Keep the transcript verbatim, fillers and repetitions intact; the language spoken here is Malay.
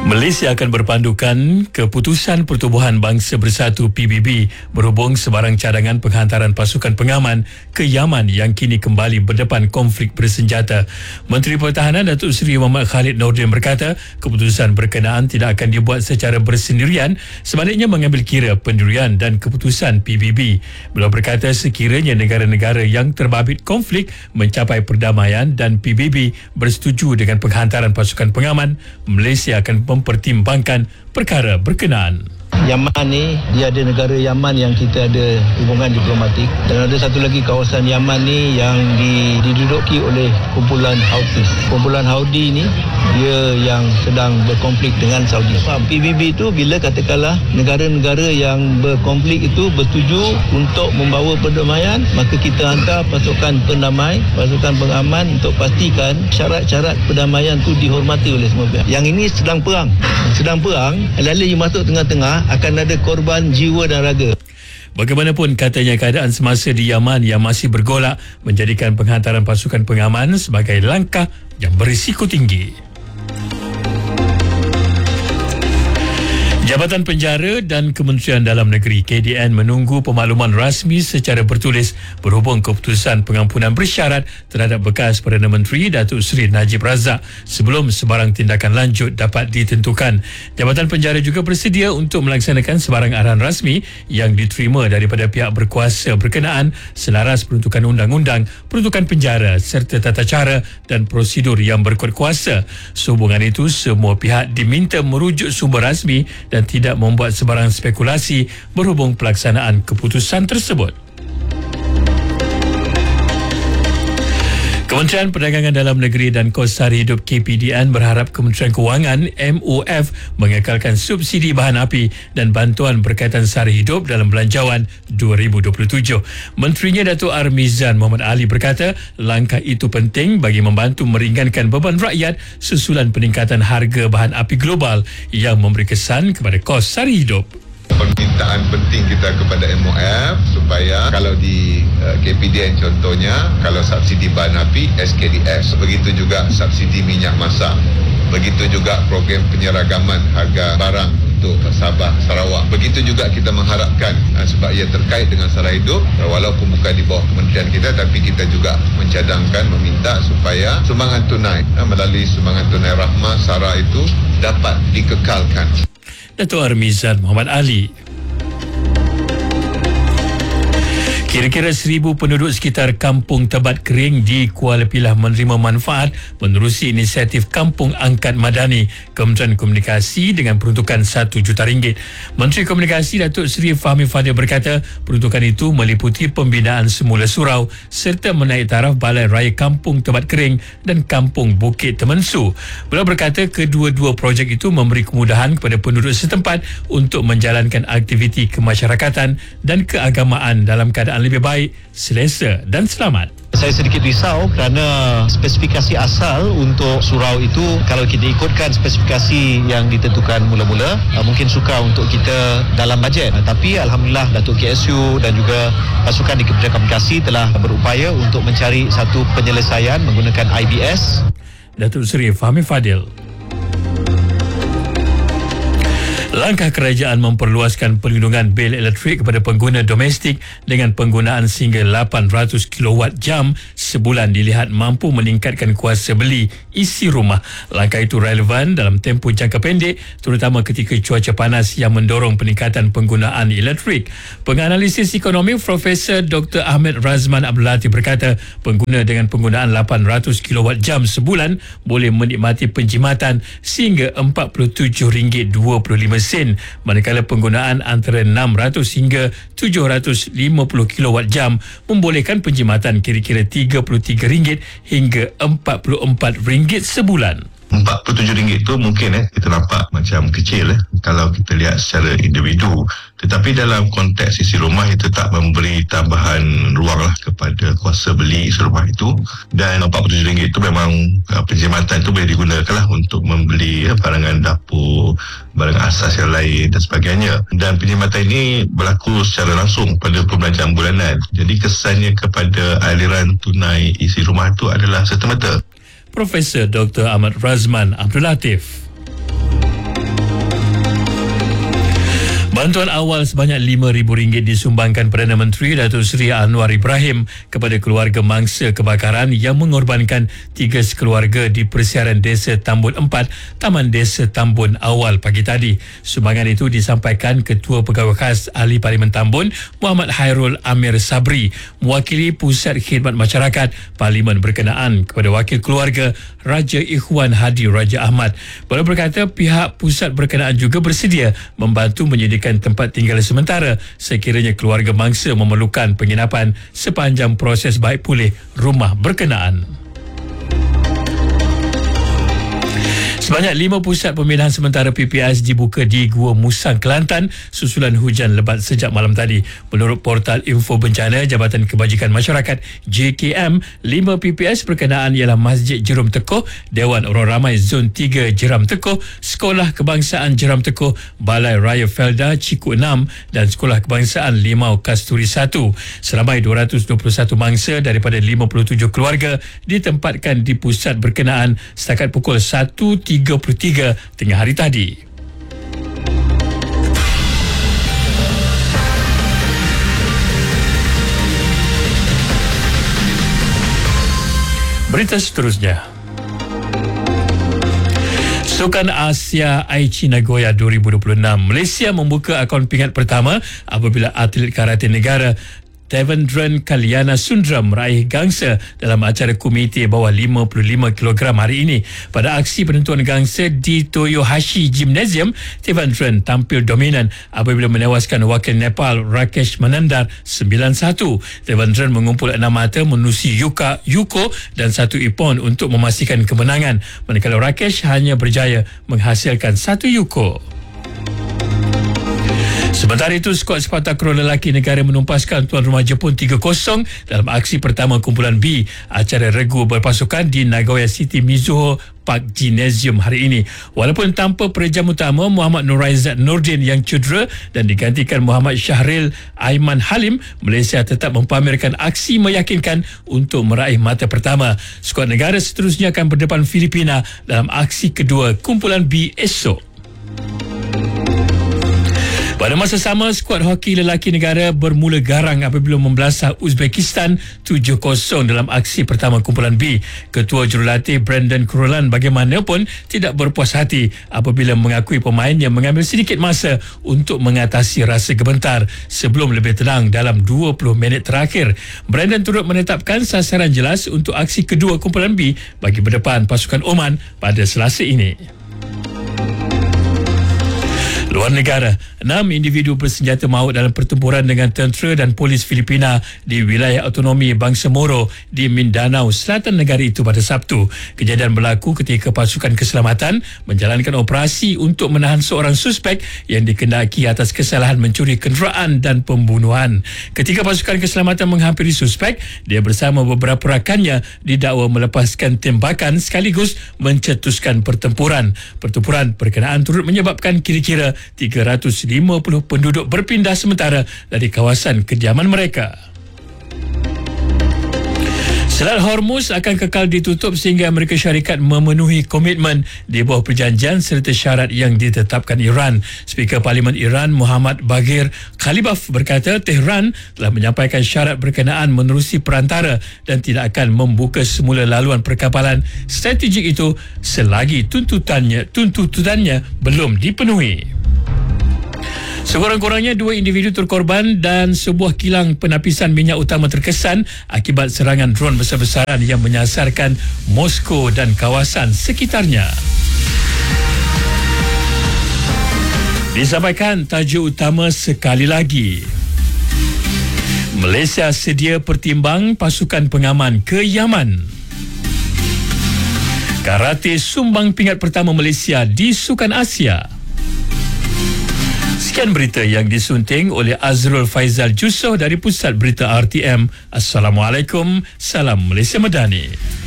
Malaysia akan berpandukan keputusan Pertubuhan Bangsa Bersatu P B B berhubung sebarang cadangan penghantaran pasukan pengaman ke Yaman yang kini kembali berdepan konflik bersenjata. Menteri Pertahanan Datuk Seri Muhammad Khalid Nordin berkata keputusan berkenaan tidak akan dibuat secara bersendirian, sebaliknya mengambil kira pendirian dan keputusan P B B. Beliau berkata sekiranya negara-negara yang terbabit konflik mencapai perdamaian dan P B B bersetuju dengan penghantaran pasukan pengaman, Malaysia akan mempertimbangkan perkara berkenaan. Yaman ni, dia ada negara Yaman yang kita ada hubungan diplomatik, dan ada satu lagi kawasan Yaman ni yang diduduki oleh kumpulan Houthi. Kumpulan Houthi ni dia yang sedang berkonflik dengan Saudi. P B B tu bila katakanlah negara-negara yang berkonflik itu bersetuju untuk membawa perdamaian, maka kita hantar pasukan pendamai, pasukan pengaman untuk pastikan syarat-syarat perdamaian tu dihormati oleh semua pihak. Yang ini sedang perang. Sedang perang, lalu you masuk tengah-tengah, akan ada korban jiwa dan raga. Bagaimanapun katanya keadaan semasa di Yaman yang masih bergolak menjadikan penghantaran pasukan pengaman sebagai langkah yang berisiko tinggi. Jabatan Penjara dan Kementerian Dalam Negeri K D N menunggu pemakluman rasmi secara bertulis berhubung keputusan pengampunan bersyarat terhadap bekas Perdana Menteri Datuk Seri Najib Razak sebelum sebarang tindakan lanjut dapat ditentukan. Jabatan Penjara juga bersedia untuk melaksanakan sebarang arahan rasmi yang diterima daripada pihak berkuasa berkenaan selaras peruntukan undang-undang, peruntukan penjara serta tata cara dan prosedur yang berkuat kuasa. Sehubungan itu, semua pihak diminta merujuk sumber rasmi dan dan tidak membuat sebarang spekulasi berhubung pelaksanaan keputusan tersebut. Kementerian Perdagangan Dalam Negeri dan Kos Sara Hidup K P D N berharap Kementerian Kewangan M O F mengekalkan subsidi bahan api dan bantuan berkaitan sara hidup dalam belanjawan dua ribu dua puluh tujuh. Menterinya Datuk Armizan Muhammad Ali berkata langkah itu penting bagi membantu meringankan beban rakyat susulan peningkatan harga bahan api global yang memberi kesan kepada kos sara hidup. Permintaan penting kita kepada M O F supaya kalau di uh, K P D N contohnya, kalau subsidi bahan api S K D S, begitu juga subsidi minyak masak, begitu juga program penyeragaman harga barang untuk Sabah, Sarawak. Begitu juga kita mengharapkan uh, sebab ia terkait dengan sara hidup, uh, walaupun bukan di bawah kementerian kita, tapi kita juga mencadangkan, meminta supaya sumbangan tunai uh, melalui sumbangan tunai rahmah sara itu dapat dikekalkan. Datuk Armizan Muhammad Ali. Kira-kira seribu penduduk sekitar Kampung Tebat Kering di Kuala Pilah menerima manfaat menerusi inisiatif Kampung Angkat Madani Kementerian Komunikasi dengan peruntukan satu juta ringgit. Menteri Komunikasi Datuk Seri Fahmi Fadil berkata peruntukan itu meliputi pembinaan semula surau serta menaik taraf Balai Raya Kampung Tebat Kering dan Kampung Bukit Temensu. Beliau berkata kedua-dua projek itu memberi kemudahan kepada penduduk setempat untuk menjalankan aktiviti kemasyarakatan dan keagamaan dalam keadaan lebih baik, selesa dan selamat. Saya sedikit risau kerana spesifikasi asal untuk surau itu, kalau kita ikutkan spesifikasi yang ditentukan mula-mula, mungkin sukar untuk kita dalam bajet. Tapi Alhamdulillah Datuk K S U dan juga pasukan di Kementerian Komunikasi telah berupaya untuk mencari satu penyelesaian menggunakan I B S. Datuk Seri Fahmi Fadil. Langkah kerajaan memperluaskan perlindungan bil elektrik kepada pengguna domestik dengan penggunaan sehingga lapan ratus kilowatt jam sebulan dilihat mampu meningkatkan kuasa beli isi rumah. Langkah itu relevan dalam tempoh jangka pendek, terutama ketika cuaca panas yang mendorong peningkatan penggunaan elektrik. Penganalisis ekonomi Profesor Doktor Ahmed Razman Abdul Latif berkata pengguna dengan penggunaan lapan ratus kilowatt jam sebulan boleh menikmati penjimatan sehingga empat puluh tujuh ringgit dua puluh lima sen, manakala penggunaan antara enam ratus hingga tujuh ratus lima puluh kilowatt jam membolehkan penjimatan kira-kira tiga puluh tiga ringgit hingga empat puluh empat ringgit sebulan. empat puluh tujuh ringgit tu mungkin eh kita nampak macam kecil eh kalau kita lihat secara individu, tetapi dalam konteks isi rumah itu tak memberi tambahan ruang lah kepada kuasa beli isi rumah itu. Dan empat puluh tujuh ringgit itu memang uh, penjimatan itu boleh digunakan lah untuk membeli uh, barangan dapur, barang asas yang lain dan sebagainya. Dan penjimatan ini berlaku secara langsung pada pembelanjaan bulanan, jadi kesannya kepada aliran tunai isi rumah itu adalah serta-merta. Profesor Doktor Ahmad Razman Abdul Latif. Bantuan awal sebanyak lima ribu ringgit disumbangkan Perdana Menteri Datuk Seri Anwar Ibrahim kepada keluarga mangsa kebakaran yang mengorbankan tiga sekeluarga di Persiaran Desa Tambun empat, Taman Desa Tambun awal pagi tadi. Sumbangan itu disampaikan Ketua Pegawai Khas Ahli Parlimen Tambun Muhammad Hairul Amir Sabri mewakili Pusat Khidmat Masyarakat Parlimen berkenaan kepada Wakil Keluarga Raja Ikhwan Hadi Raja Ahmad. Beliau berkata pihak pusat berkenaan juga bersedia membantu menyediakan tempat tinggal sementara sekiranya keluarga mangsa memerlukan penginapan sepanjang proses baik pulih rumah berkenaan. Sebanyak lima pusat pemilihan sementara P P S dibuka di Gua Musang, Kelantan susulan hujan lebat sejak malam tadi. Menurut portal Info Bencana Jabatan Kebajikan Masyarakat J K M, lima P P S berkenaan ialah Masjid Jerum Tekoh, Dewan Orang Ramai Zon tiga Jeram Tekoh, Sekolah Kebangsaan Jeram Tekoh, Balai Raya Felda Ciku enam dan Sekolah Kebangsaan Limau Kasturi satu. Seramai dua ratus dua puluh satu mangsa daripada lima puluh tujuh keluarga ditempatkan di pusat berkenaan setakat pukul satu tiga puluh tiga tengah hari tadi. Berita seterusnya. Sukan Asia Aichi Nagoya dua ribu dua puluh enam, Malaysia membuka akaun pingat pertama apabila atlet karate negara Devendran Kalyana Sundram meraih gangsa dalam acara komite bawah lima puluh lima kilogram hari ini. Pada aksi penentuan gangsa di Toyohashi Gymnasium, Devendran tampil dominan apabila menewaskan wakil Nepal Rakesh Manandar sembilan satu. Devendran mengumpul enam mata menusi Yuka Yuko dan satu ipon untuk memastikan kemenangan, manakala Rakesh hanya berjaya menghasilkan satu Yuko. Sementara itu, skuad sepak takraw lelaki negara menumpaskan tuan rumah Jepun tiga kosong dalam aksi pertama kumpulan B acara regu berpasukan di Nagoya City Mizuho Park Gymnasium hari ini. Walaupun tanpa perejam utama Muhammad Nuraizat Nordin yang cedera dan digantikan Muhammad Syahril Aiman Halim, Malaysia tetap mempamerkan aksi meyakinkan untuk meraih mata pertama. Skuad negara seterusnya akan berdepan Filipina dalam aksi kedua kumpulan B esok. Pada masa sama, skuad hoki lelaki negara bermula garang apabila membelasah Uzbekistan tujuh kosong dalam aksi pertama kumpulan B. Ketua Jurulatih Brandon Kurolan bagaimanapun tidak berpuas hati apabila mengakui pemain yang mengambil sedikit masa untuk mengatasi rasa gementar sebelum lebih tenang dalam dua puluh minit terakhir. Brandon turut menetapkan sasaran jelas untuk aksi kedua kumpulan B bagi berdepan pasukan Oman pada Selasa ini. Luar negara, enam individu bersenjata maut dalam pertempuran dengan tentera dan polis Filipina di wilayah autonomi Bangsa Moro di Mindanao Selatan negara itu pada Sabtu. Kejadian berlaku ketika pasukan keselamatan menjalankan operasi untuk menahan seorang suspek yang dikendaki atas kesalahan mencuri kenderaan dan pembunuhan. Ketika pasukan keselamatan menghampiri suspek, dia bersama beberapa rakannya didakwa melepaskan tembakan sekaligus mencetuskan pertempuran. Pertempuran berkenaan turut menyebabkan kira-kira tiga ratus lima puluh penduduk berpindah sementara dari kawasan kediaman mereka. Selat Hormuz akan kekal ditutup sehingga Amerika Syarikat memenuhi komitmen di bawah perjanjian serta syarat yang ditetapkan Iran. Speaker Parlimen Iran Muhammad Baghir Khalibaf berkata Tehran telah menyampaikan syarat berkenaan menerusi perantara dan tidak akan membuka semula laluan perkapalan strategik itu selagi tuntutannya tuntutannya belum dipenuhi. Sekurang-kurangnya dua individu terkorban dan sebuah kilang penapisan minyak utama terkesan akibat serangan drone besar-besaran yang menyasarkan Moskow dan kawasan sekitarnya. Disampaikan tajuk utama sekali lagi. Malaysia sedia pertimbang pasukan pengaman ke Yaman. Karate sumbang pingat pertama Malaysia di Sukan Asia. Sekian berita yang disunting oleh Azrul Faizal Jusoh dari Pusat Berita R T M. Assalamualaikum, salam Malaysia Madani.